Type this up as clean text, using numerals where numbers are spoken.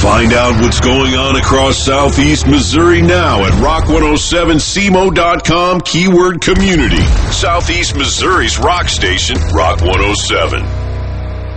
Find out what's going on across Southeast Missouri now at rock107cmo.com, keyword community. Southeast Missouri's rock station, Rock 107.